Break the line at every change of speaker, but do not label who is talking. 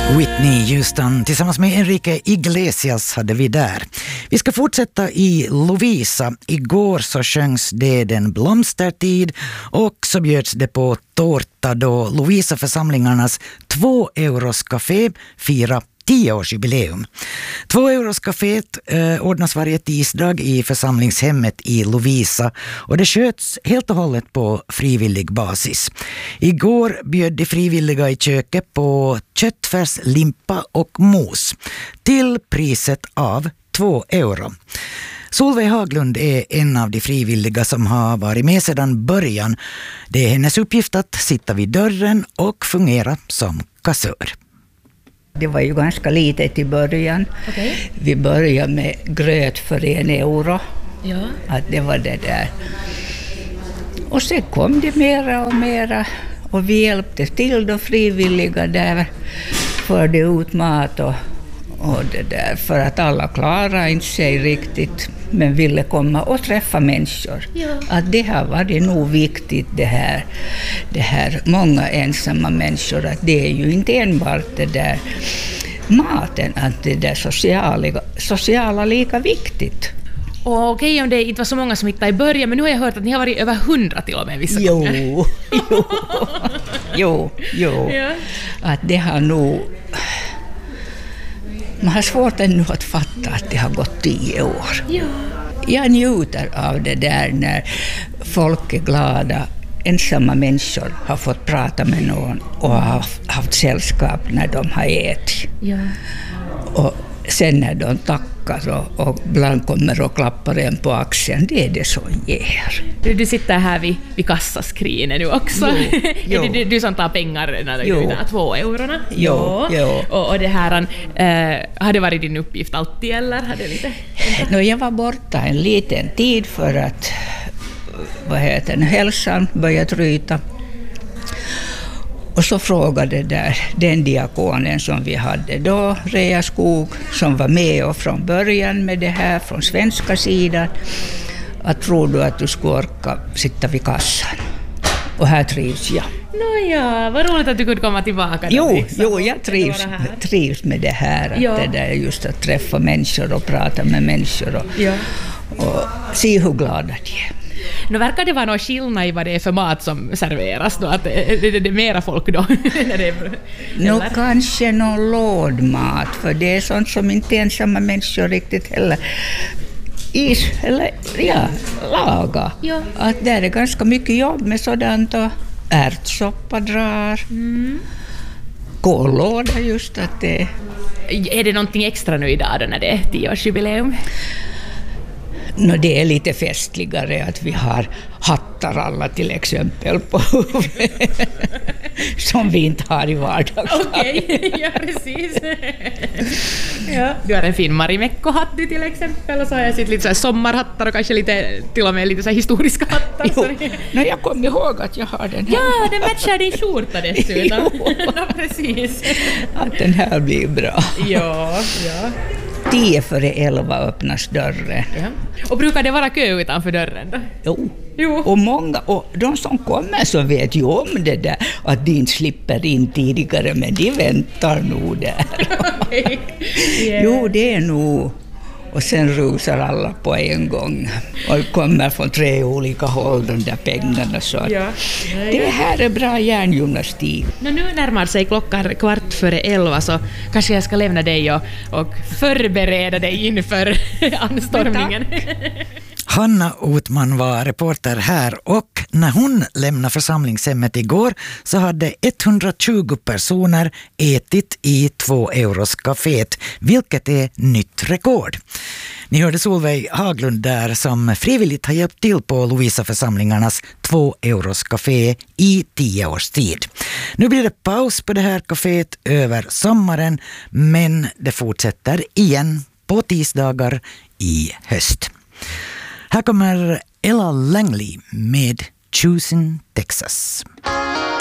Whitney Houston tillsammans med Enrique Iglesias hade vi där. Vi ska fortsätta i Lovisa. Igår så sjöngs det Den blomstertid och så bjöds det på tårta då Lovisa-församlingarnas 2 euros café fira 10-årsjubileum. 2 euros caféet ordnas varje tisdag i församlingshemmet i Lovisa och det sköts helt och hållet på frivillig basis. Igår bjöd de frivilliga i köket på köttfärs, limpa och mos till priset av 2 euro. Solveig Haglund är en av de frivilliga som har varit med sedan början. Det är hennes uppgift att sitta vid dörren och fungera som kassör.
Det var ju ganska litet i början.
Okay.
Vi började med gröt för 1 euro.
Ja.
Att det var det där. Och sen kom det mera och mera. Och vi hjälpte till de frivilliga där. Förde ut mat och det där. För att alla klarade inte sig riktigt. Men ville komma och träffa människor.
Ja.
Att det har varit nog viktigt det här många ensamma människor. Att det är ju inte enbart det där maten. Att det där sociala lika viktigt.
Och okej, om det inte var så många som hittade i början, men nu har jag hört att ni har varit över 100 till och med vissa gånger.
Jo.
Ja.
Att det har nog... Man har svårt ännu att fatta att det har gått 10 år.
Ja.
Jag njuter av det där när folk är glada. Ensamma människor har fått prata med någon och har haft sällskap när de har ätit.
Ja.
Och sen när de tackar och ibland kommer och klappar en på axeln, det är det som ger.
Du sitter här vid kassaskrinet nu också.
Jo.
Är det du som tar pengar när du ger 2 eurona?
Jo.
Och det här, har det varit din uppgift alltid eller? Har det lite...
Jag var borta en liten tid för att hälsan började tryta. Och så frågade den diakonen som vi hade då, Rea Skog, som var med och från början med det här från svenska sidan, att tror du att du ska orka sitta vid kassan? Och här trivs jag.
Nåja, vad roligt att du kunde komma tillbaka.
Jo, jag trivs med det här. Att det där just att träffa människor och prata med människor och se hur glada de är.
Nu verkar det vara någon skillnad i vad det är för mat som serveras då, att det är mera folk då?
Kanske någon lådmat, för det är sånt som inte ensamma människor riktigt heller laga.
Ja.
Att det är ganska mycket jobb med sådant och ärtsoppa drar. Kållåda just att det...
Är det någonting extra nu idag då när det är 10-årsjubileum?
Det är lite festligare att vi har hattar alla till exempel på som vi inte har i vardagen.
Okej, ja precis. Ja. Du har en fin Marimekko-hatt till exempel och så har jag sett lite så här sommarhattar och kanske till och med lite så här historiska hattar.
Jag kommer ihåg att jag har den här.
Ja, den matchar din skjorta dessutom. Ja, precis.
Att den här blir bra.
Ja.
10:11 öppnas dörren.
Ja. Och brukar det vara kö utanför dörren då?
Jo. Och många, och de som kommer så vet ju om det där att de inte slipper in tidigare, men de väntar nog där.
Okay. Yeah.
Jo, det är nog. Och sen rusar alla på en gång och kommer från 3 olika håll de där pengarna. Så det här är bra järngymnastik.
Nu närmar sig klockan 11:15 så kanske jag ska lämna dig och förbereda dig inför anstormningen.
Hanna Otman var reporter här och när hon lämnade församlingshemmet igår så hade 120 personer ätit i 2 euros caféet, vilket är nytt rekord. Ni hörde Solveig Haglund där som frivilligt har hjälpt till på Lovisa-församlingarnas 2 euros café i 10 års tid. Nu blir det paus på det här caféet över sommaren, men det fortsätter igen på tisdagar i höst. Här kommer Ella Langley med Choosing Texas.